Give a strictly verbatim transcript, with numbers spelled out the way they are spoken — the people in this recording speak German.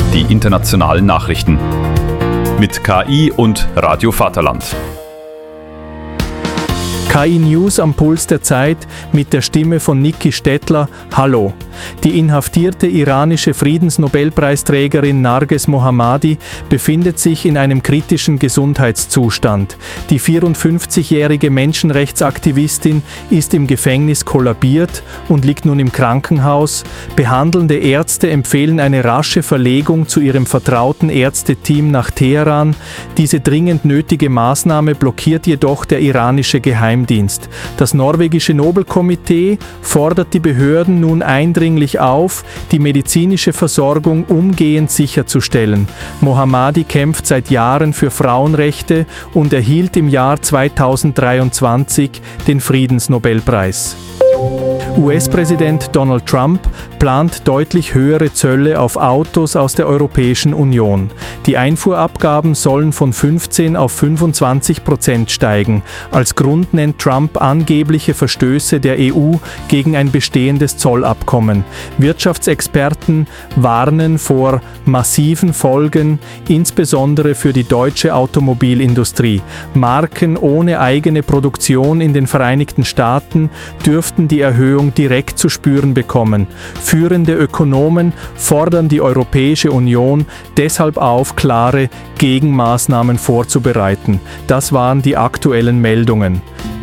die internationalen Nachrichten. Mit K I und Radio Vaterland. K I News am Puls der Zeit mit der Stimme von Niki Stettler. Hallo. Die inhaftierte iranische Friedensnobelpreisträgerin Narges Mohammadi befindet sich in einem kritischen Gesundheitszustand. Die vierundfünfzigjährige Menschenrechtsaktivistin ist im Gefängnis kollabiert und liegt nun im Krankenhaus. Behandelnde Ärzte empfehlen eine rasche Verlegung zu ihrem vertrauten Ärzteteam nach Teheran. Diese dringend nötige Maßnahme blockiert jedoch der iranische Geheimdienst. Das norwegische Nobelkomitee fordert die Behörden nun eindringlich auf, die medizinische Versorgung umgehend sicherzustellen. Mohammadi kämpft seit Jahren für Frauenrechte und erhielt im Jahr zweitausenddreiundzwanzig den Friedensnobelpreis. U S-Präsident Donald Trump plant deutlich höhere Zölle auf Autos aus der Europäischen Union. Die Einfuhrabgaben sollen von fünfzehn auf fünfundzwanzig Prozent steigen. Als Grund nennt Trump angebliche Verstöße der E U gegen ein bestehendes Zollabkommen. Wirtschaftsexperten warnen vor massiven Folgen, insbesondere für die deutsche Automobilindustrie. Marken ohne eigene Produktion in den Vereinigten Staaten dürften die Erhöhung direkt zu spüren bekommen. Führende Ökonomen fordern die Europäische Union deshalb auf, klare Gegenmaßnahmen vorzubereiten. Das waren die aktuellen Meldungen.